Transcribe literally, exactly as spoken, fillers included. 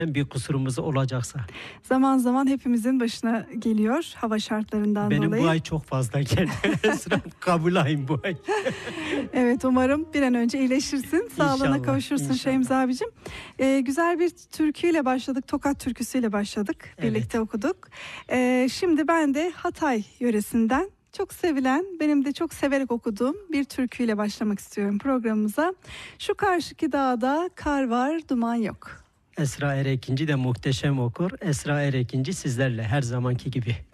bir kusurumuz olacaksa. Zaman zaman hepimizin başına geliyor hava şartlarından Benim dolayı. bu ay çok fazla geldi. Esra, kabul ayım bu ay. Evet, umarım bir an önce iyileşirsin. Sağlığına İnşallah, kavuşursun inşallah. Şemsi abicim. Ee, güzel bir türküyle başladık. Tokat türküsüyle başladık. Birlikte Evet. okuduk. Ee, şimdi ben de Hatay yöresinden çok sevilen, benim de çok severek okuduğum bir türküyle başlamak istiyorum programımıza. Şu karşıki dağda kar var, duman yok. Esra Erekinci de muhteşem okur. Esra Erekinci sizlerle her zamanki gibi.